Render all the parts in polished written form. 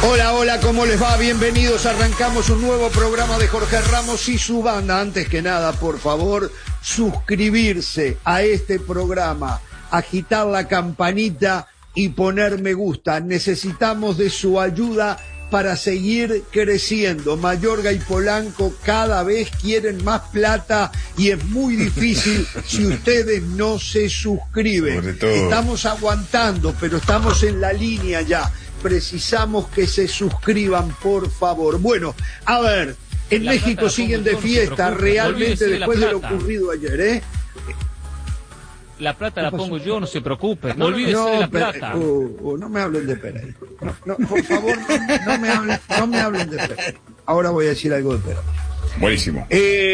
Hola, hola, ¿cómo les va? Bienvenidos, arrancamos un nuevo programa de Jorge Ramos y su banda. Antes que nada, por favor, suscribirse a este programa, agitar la campanita y poner me gusta. Necesitamos de su ayuda para seguir creciendo. Mayorga y Polanco cada vez quieren más plata y es muy difícil si ustedes no se suscriben. Estamos aguantando, pero estamos en la línea ya. Precisamos que se suscriban, por favor. Bueno, a ver, en México siguen de fiesta, realmente después de lo ocurrido ayer, ¿eh? La plata la pongo yo, no se preocupe. Olvídese de la plata. No me hablen de Pereira. No, por favor, no me hablen de Pereira. Ahora voy a decir algo de Pereira. Buenísimo.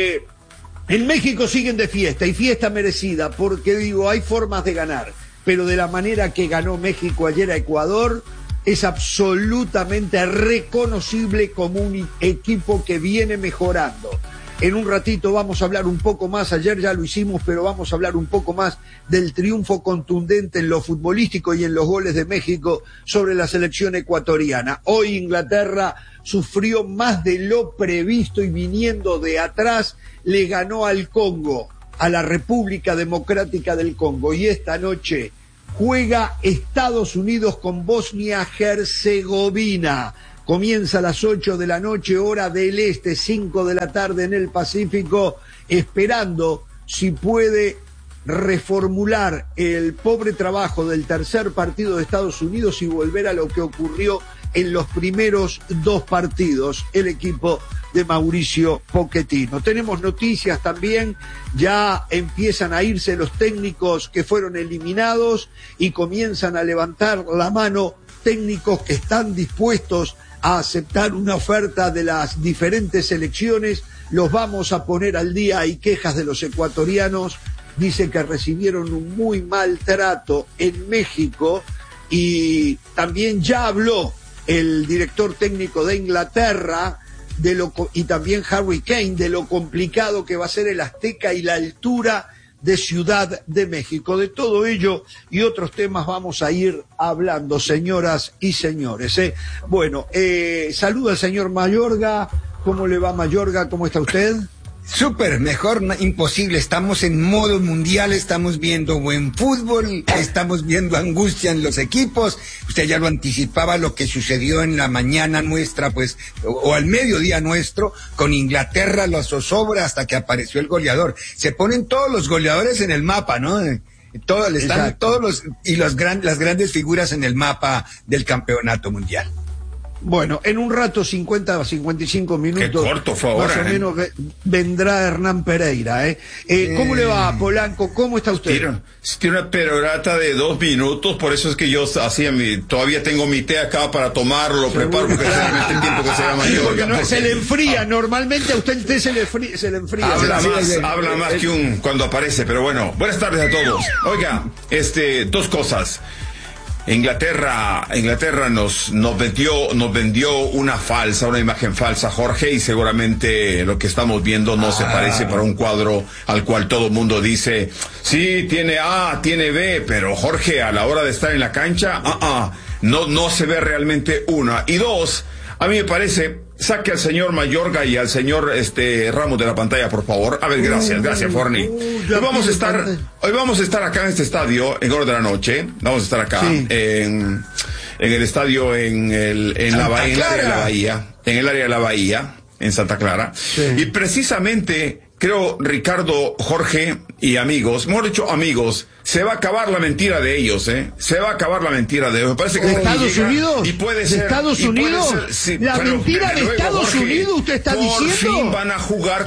En México siguen de fiesta, y fiesta merecida, porque digo, hay formas de ganar, pero de la manera que ganó México ayer a Ecuador, es absolutamente reconocible como un equipo que viene mejorando. En un ratito vamos a hablar un poco más, ayer ya lo hicimos, pero vamos a hablar un poco más del triunfo contundente en lo futbolístico y en los goles de México sobre la selección ecuatoriana. Hoy Inglaterra sufrió más de lo previsto y viniendo de atrás le ganó al Congo, a la República Democrática del Congo, y esta noche juega Estados Unidos con Bosnia-Herzegovina. Comienza a las 8 de la noche, hora del este, 5 de la tarde en el Pacífico, esperando si puede reformular el pobre trabajo del tercer partido de Estados Unidos y volver a lo que ocurrió en los primeros dos partidos, el equipo de Mauricio Pochettino. Tenemos noticias también, ya empiezan a irse los técnicos que fueron eliminados y comienzan a levantar la mano técnicos que están dispuestos a aceptar una oferta de las diferentes selecciones. Los vamos a poner al día. Hay quejas de los ecuatorianos, dicen que recibieron un muy mal trato en México, y también ya habló el director técnico de Inglaterra y también Harry Kane de lo complicado que va a ser el Azteca y la altura de Ciudad de México. De todo ello y otros temas vamos a ir hablando, señoras y señores. Bueno, saluda al señor Mayorga. ¿Cómo le va, Mayorga? ¿Cómo está usted? Súper, mejor imposible. Estamos en modo mundial, estamos viendo buen fútbol, estamos viendo angustia en los equipos. Usted ya lo anticipaba, lo que sucedió en la mañana nuestra, pues, o al mediodía nuestro, con Inglaterra, lo zozobra hasta que apareció el goleador. Se ponen todos los goleadores en el mapa, ¿no? Están todos las grandes figuras en el mapa del campeonato mundial. Bueno, en un rato, 50 a 55 minutos, qué corto fue ahora, más o menos, vendrá Hernán Pereira. ¿Cómo le va, Polanco? ¿Cómo está usted? Tiene una perorata de 2 minutos, por eso es que yo todavía tengo mi té acá para tomarlo, lo preparo, porque realmente el tiempo que se llama yo. Porque no, se le enfría, normalmente a usted el té se le enfría. Habla más que cuando aparece, pero bueno. Buenas tardes a todos. Oiga, dos cosas. Inglaterra nos vendió una imagen falsa, Jorge, y seguramente lo que estamos viendo no se parece para un cuadro al cual todo el mundo dice, sí, tiene A, tiene B, pero Jorge, a la hora de estar en la cancha, no se ve realmente una. Y dos, a mí me parece, saque al señor Mayorga y al señor Ramos de la pantalla, por favor. A ver, gracias, Forni. Hoy vamos a estar acá en este estadio, en hora de la noche. Vamos a estar acá, sí, en el estadio, en el área de la Bahía, en Santa Clara. Sí. Y precisamente, creo, Ricardo, Jorge y amigos, mejor dicho, amigos, se va a acabar la mentira de ellos, Se va a acabar la mentira de ellos. Me parece que ¿de Estados Unidos? Y puede ser. ¿De Estados Unidos? Sí, la mentira de Estados Jorge, Unidos, usted está diciendo. Por fin van a jugar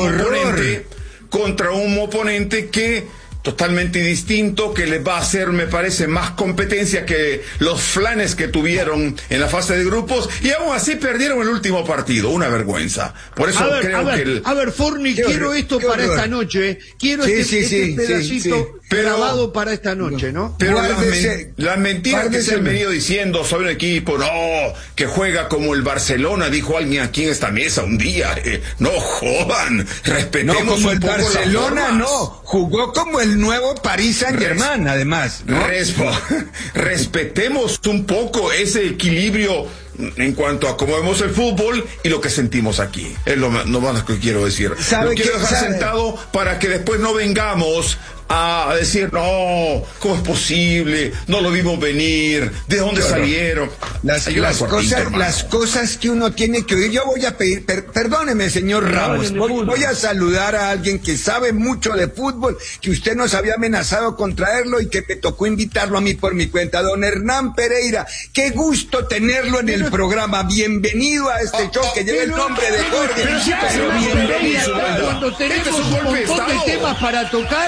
contra un oponente que totalmente distinto, que les va a hacer, me parece, más competencia que los flanes que tuvieron en la fase de grupos, y aún así perdieron el último partido. Una vergüenza. Por eso A ver, Forni, quiero esto para esta noche, quiero este pedacito grabado para esta noche, ¿no? Pero las mentiras que se han venido diciendo sobre un equipo, que juega como el Barcelona, dijo alguien aquí en esta mesa un día, no jodan, respetemos como un el poco Barcelona, jugó como el nuevo Paris Saint-Germain, además, ¿no? Respetemos un poco ese equilibrio en cuanto a cómo vemos el fútbol y lo que sentimos aquí. Es lo más que quiero decir. Lo quiero dejar sentado para que después no vengamos a decir, no, ¿cómo es posible? No lo vimos venir. ¿De dónde salieron? Las cosas que uno tiene que oír. Yo voy a pedir, perdóneme, señor Ramos, voy a saludar a alguien que sabe mucho de fútbol, que usted nos había amenazado con traerlo y que me tocó invitarlo a mí por mi cuenta. Don Hernán Pereira, qué gusto tenerlo en el programa. Bienvenido a este show que lleva el nombre de Jorge. Pero bienvenido. Cuando tenemos un montón de temas para tocar...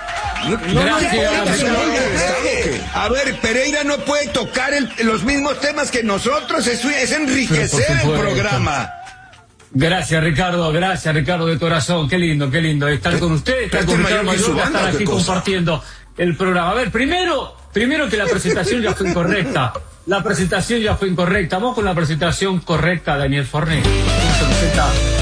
A ver, Pereira no puede tocar los mismos temas que nosotros, es enriquecer el programa. Gracias Ricardo de corazón, qué lindo estar con usted, estar con Ricardo Mayorga, estar aquí compartiendo el programa. A ver, primero que la presentación ya fue incorrecta. Vamos con la presentación correcta, Daniel Forné.